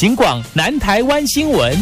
警广南台湾新闻。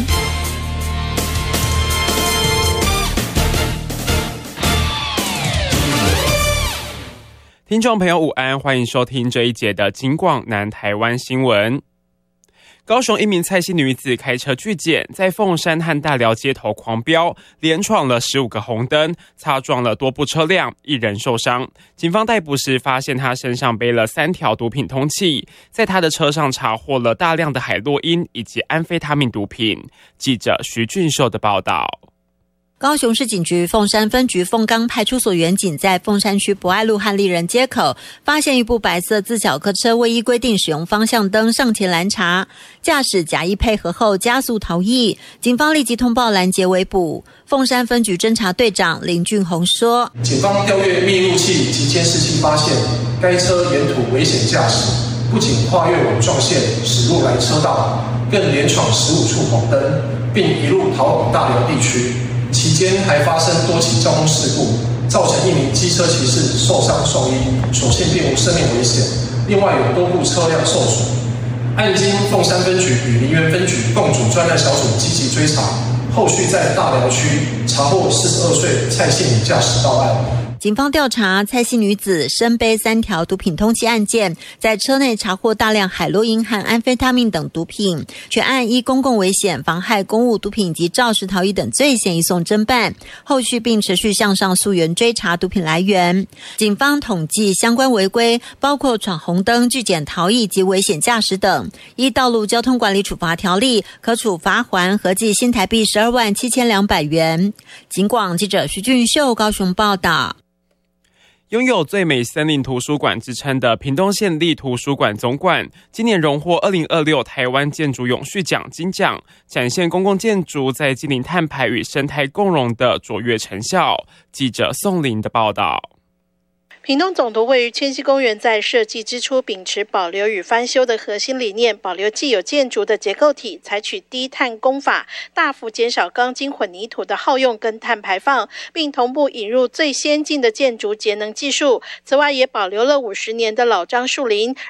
听众朋友午安，欢迎收听这一节的警广南台湾新闻。高雄一名蔡姓女子开车拒检，在凤山和大寮街头狂飙，连闯了15个红灯，擦撞了多部车辆，1人受伤。警方逮捕时发现她身上背了3条毒品通缉，在她的车上查获了大量的海洛因以及安非他命毒品。记者徐俊秀的报道。 高雄市警局凤山分局凤冈派出所员警在凤山区博爱路和丽人街口发现一部白色自小客车未依规定使用方向灯上前拦查，驾驶假意配合后加速逃逸，警方立即通报拦截围捕。凤山分局侦查队长林俊宏说， 警方调阅密录器及监视器发现，该车沿途危险驾驶，不仅跨越网状线驶入来车道，更连闯15处红灯，并一路逃往大寮地区。期间还发生多起交通事故，造成1名机车骑士受伤送医，所幸并无生命危险。另外有多部车辆受损。案经凤山分局与梨园分局共组专案小组积极追查，后续在大寮区查获42岁蔡姓女驾驶到案。 警方调查蔡姓女子身背3条毒品通缉案件，在车内查获大量海洛因和安非他命等毒品，全案依公共危险、妨害公务、毒品及肇事逃逸等罪嫌移送侦办，后续并持续向上溯源追查毒品来源。警方统计相关违规包括闯红灯、拒检逃逸及危险驾驶等，依道路交通管理处罚条例可处罚锾合计新台币127200元。警广记者徐俊秀高雄报道。 拥有最美森林图书馆之称的屏东县立图书馆总馆，今年荣获2026台湾建筑永续奖金奖，展现公共建筑在近邻碳排与生态共荣的卓越成效。记者宋林的报道。 屏东总图位于千禧公园，在设计之初秉持保留与翻修的核心理念，保留既有建筑的结构体，采取低碳工法，大幅减少钢筋混凝土的耗用跟碳排放，并同步引入最先进的建筑节能技术。此外，也保留了50年的老樟树林，